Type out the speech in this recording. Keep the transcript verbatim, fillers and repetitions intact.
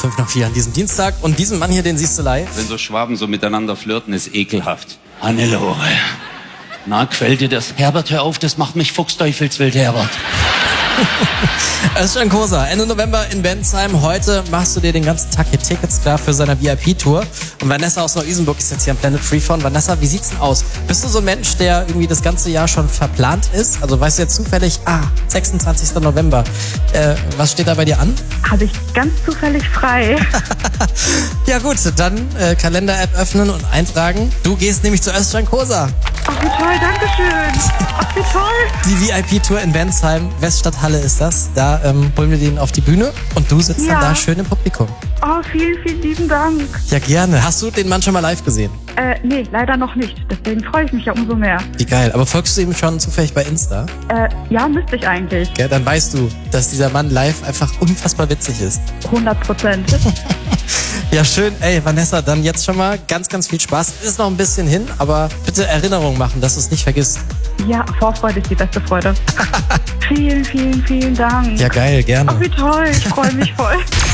fünf nach vier an diesem Dienstag. Und diesen Mann hier, den siehst du live. Wenn so Schwaben so miteinander flirten, ist ekelhaft. Hannelore. Na, quält dir das? Herbert, hör auf, das macht mich fuchsteufelswild, Herbert. Özcan Kosa, Ende November in Bensheim. Heute machst du dir den ganzen Tag hier Tickets klar für seine V I P-Tour. Und Vanessa aus Neu-Isenburg ist jetzt hier am Planet Freeform. Vanessa, wie sieht's denn aus? Bist du so ein Mensch, der irgendwie das ganze Jahr schon verplant ist? Also weißt du jetzt zufällig, ah, sechsundzwanzigster November. Äh, was steht da bei dir an? Habe ich ganz zufällig frei. Ja gut, dann äh, Kalender-App öffnen und eintragen. Du gehst nämlich zu Özcan Kosa. Ach, wie toll, danke schön. Ach, wie toll. Die V I P-Tour in Bensheim, Weststadthalle ist das. Da ähm, holen wir den auf die Bühne und du sitzt Ja. dann da schön im Publikum. Oh, vielen, vielen lieben Dank. Ja, gerne. Hast du den Mann schon mal live gesehen? Äh, nee, leider noch nicht. Deswegen freue ich mich ja umso mehr. Wie geil. Aber folgst du ihm schon zufällig bei Insta? Äh, ja, müsste ich eigentlich. Gell, dann weißt du, dass dieser Mann live einfach unfassbar witzig ist. hundert Prozent. Ja, schön. Ey, Vanessa, dann jetzt schon mal ganz, ganz viel Spaß. Ist noch ein bisschen hin, aber bitte Erinnerung machen, dass du es nicht vergisst. Ja, Vorfreude ist die beste Freude. Vielen, vielen, vielen Dank. Ja, geil, gerne. Ach, wie toll. Ich freue mich voll.